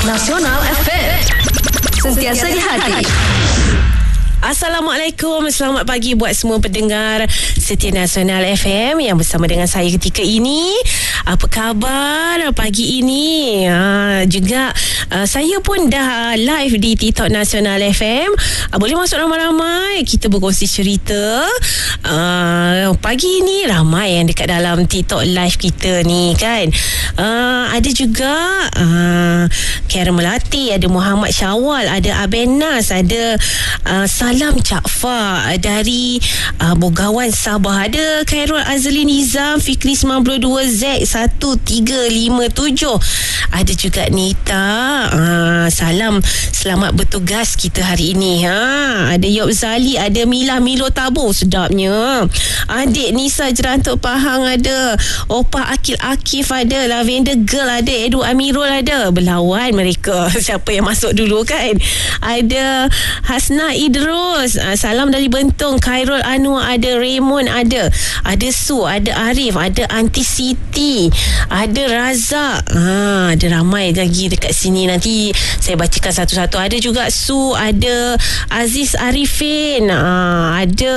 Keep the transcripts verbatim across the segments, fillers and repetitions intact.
Nasional F M. Sentiasa di hati. Assalamualaikum, selamat pagi buat semua pendengar setia Nasional F M yang bersama dengan saya ketika ini. Apa khabar pagi ini? Ha, juga uh, saya pun dah live di TikTok Nasional F M. Uh, boleh masuk ramai-ramai, kita berkongsi cerita. Uh, pagi ini ramai yang dekat dalam TikTok live kita ni kan. Uh, ada juga uh, Karen Melati, ada Muhammad Syawal, ada Abenas, ada uh, Salam Cak Fa dari uh, Bogawan Sabah, ada Khairul Azli Nizam, Fikri sembilan puluh dua Z satu tiga lima tujuh, ada juga Nita. uh, Salam selamat bertugas kita hari ini. ha. Ada Yop Zali, ada Mila Milo Tabo, sedapnya. Adik Nisa Jerantuk Pahang ada, Opah Akil Akif ada, Lavender Girl ada, Edu Amirul ada. Berlawan mereka siapa yang masuk dulu kan. Ada Hasna Idrus, uh, salam dari Bentong. Khairul Anwar ada, Raymond ada, ada Su, ada Arif, ada Aunty Siti, ada Razak. ha, Ada ramai lagi dekat sini, nanti saya bacakan satu-satu. Ada juga Su, ada Aziz Arifin, ha, ada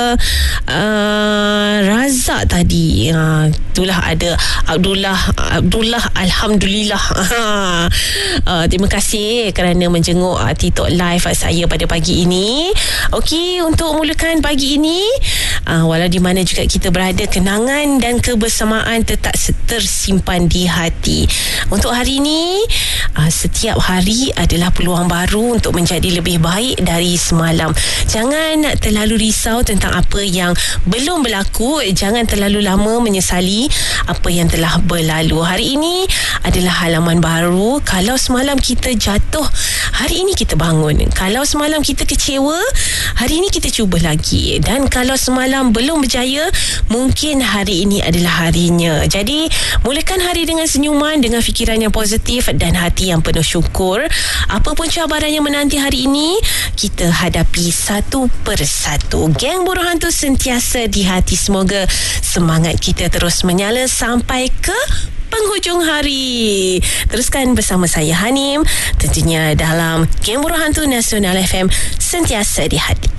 uh, Razak tadi. ha, Itulah ada Abdullah Abdullah Alhamdulillah. ha, uh, Terima kasih kerana menjenguk uh, TikTok live saya pada pagi ini. Okey, untuk mulakan pagi ini, uh, walau di mana juga kita berada, kenangan dan kebersamaan tetap tersimpan di hati. Untuk hari ini, uh, setiap hari adalah peluang baru untuk menjadi lebih baik dari semalam. Jangan terlalu risau tentang apa yang belum berlaku. Jangan terlalu lama menyesali apa yang telah berlalu. Hari ini adalah halaman baru. Kalau semalam kita jatuh, hari ini kita bangun. Kalau semalam kita kecewa, hari ini kita cuba lagi. Dan kalau semalam belum berjaya, mungkin hari ini adalah harinya. Jadi, mulakan hari dengan senyuman, dengan fikiran yang positif dan hati yang penuh syukur. Apapun cabaran yang menanti hari ini, kita hadapi satu persatu. Geng Buruh Hantu sentiasa di hati. Semoga semangat kita terus menyala sampai ke penghujung hari. Teruskan bersama saya Hanim, tentunya dalam Geng Buruh Hantu Nasional F M, sentiasa di hati.